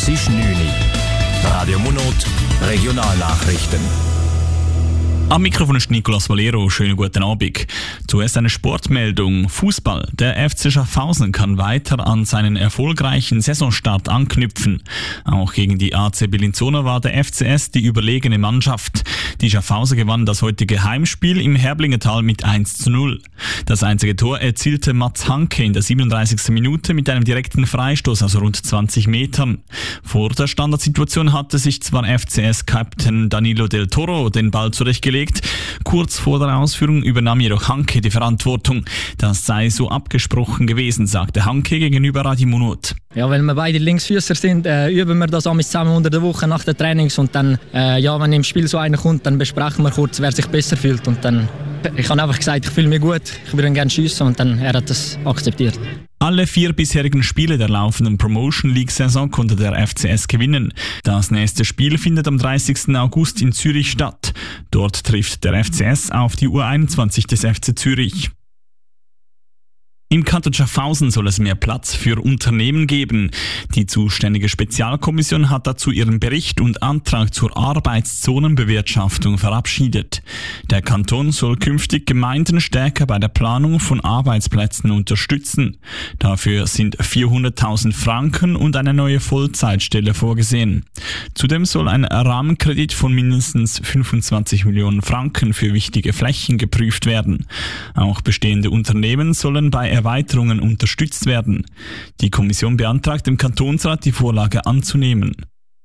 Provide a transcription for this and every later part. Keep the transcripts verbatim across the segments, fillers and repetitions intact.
Es ist neun Uhr. Radio Monot, Regionalnachrichten. Am Mikrofon ist Nicolas Valero. Schönen guten Abend. Zuerst eine Sportmeldung. Fußball. Der F C Schaffhausen kann weiter an seinen erfolgreichen Saisonstart anknüpfen. Auch gegen die A C Bellinzona war der F C S die überlegene Mannschaft. Die Schaffhauser gewannen das heutige Heimspiel im Herblingental mit eins zu null. Das einzige Tor erzielte Mats Hanke in der siebenunddreißigsten Minute mit einem direkten Freistoß aus rund zwanzig Metern. Vor der Standardsituation hatte sich zwar F C S-Captain Danilo del Toro den Ball zurechtgelegt. Kurz vor der Ausführung übernahm jedoch Hanke die Verantwortung. Das sei so abgesprochen gewesen, sagte Hanke gegenüber Radio Monot. Ja, weil wir beide Linksfüßer sind, äh, üben wir das amigs zusammen unter der Woche nach den Trainings und dann, äh, ja, wenn im Spiel so einer kommt, dann besprechen wir kurz, wer sich besser fühlt und dann, ich habe einfach gesagt, ich fühle mich gut, ich würde gerne schiessen und dann er hat das akzeptiert. Alle vier bisherigen Spiele der laufenden Promotion League-Saison konnte der F C S gewinnen. Das nächste Spiel findet am dreißigsten August in Zürich statt. Dort trifft der F C S auf die U einundzwanzig des F C Zürich. Im Kanton Schaffhausen soll es mehr Platz für Unternehmen geben. Die zuständige Spezialkommission hat dazu ihren Bericht und Antrag zur Arbeitszonenbewirtschaftung verabschiedet. Der Kanton soll künftig Gemeinden stärker bei der Planung von Arbeitsplätzen unterstützen. Dafür sind vierhunderttausend Franken und eine neue Vollzeitstelle vorgesehen. Zudem soll ein Rahmenkredit von mindestens fünfundzwanzig Millionen Franken für wichtige Flächen geprüft werden. Auch bestehende Unternehmen sollen bei Erweiterungen unterstützt werden. Die Kommission beantragt dem Kantonsrat, die Vorlage anzunehmen.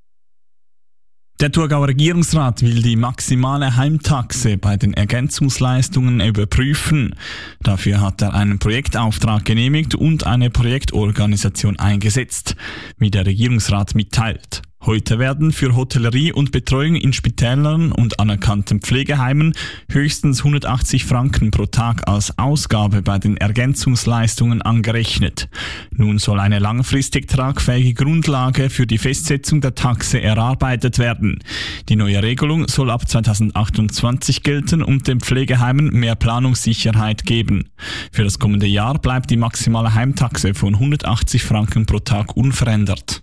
Der Thurgauer Regierungsrat will die maximale Heimtaxe bei den Ergänzungsleistungen überprüfen. Dafür hat er einen Projektauftrag genehmigt und eine Projektorganisation eingesetzt, wie der Regierungsrat mitteilt. Heute werden für Hotellerie und Betreuung in Spitälern und anerkannten Pflegeheimen höchstens hundertachtzig Franken pro Tag als Ausgabe bei den Ergänzungsleistungen angerechnet. Nun soll eine langfristig tragfähige Grundlage für die Festsetzung der Taxe erarbeitet werden. Die neue Regelung soll ab zweitausendachtundzwanzig gelten und den Pflegeheimen mehr Planungssicherheit geben. Für das kommende Jahr bleibt die maximale Heimtaxe von hundertachtzig Franken pro Tag unverändert.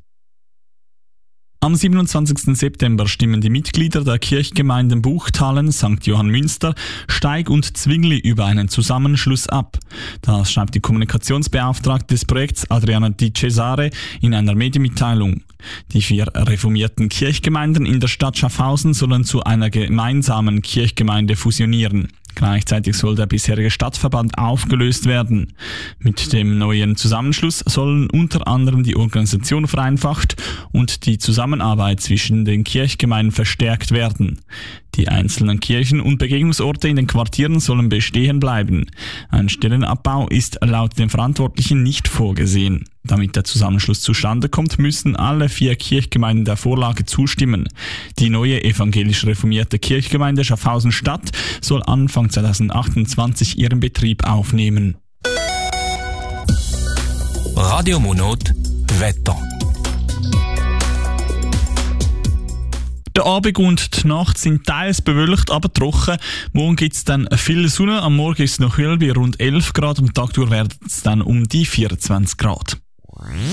Am siebenundzwanzigsten September stimmen die Mitglieder der Kirchgemeinden Buchtalen, Sankt Johann Münster, Steig und Zwingli über einen Zusammenschluss ab. Das schreibt die Kommunikationsbeauftragte des Projekts Adriana Di Cesare in einer Medienmitteilung. Die vier reformierten Kirchgemeinden in der Stadt Schaffhausen sollen zu einer gemeinsamen Kirchgemeinde fusionieren. Gleichzeitig soll der bisherige Stadtverband aufgelöst werden. Mit dem neuen Zusammenschluss sollen unter anderem die Organisation vereinfacht und die Zusammenarbeit zwischen den Kirchgemeinden verstärkt werden. Die einzelnen Kirchen und Begegnungsorte in den Quartieren sollen bestehen bleiben. Ein Stellenabbau ist laut den Verantwortlichen nicht vorgesehen. Damit der Zusammenschluss zustande kommt, müssen alle vier Kirchgemeinden der Vorlage zustimmen. Die neue evangelisch reformierte Kirchgemeinde Schaffhausen-Stadt soll Anfang zweitausendachtundzwanzig ihren Betrieb aufnehmen. Radio Monot Wetter. Der Abend und die Nacht sind teils bewölkt, aber trocken. Morgen gibt es dann viel Sonne. Am Morgen ist es noch kühl bei rund elf Grad. Am Tag durch werden es dann um die vierundzwanzig Grad.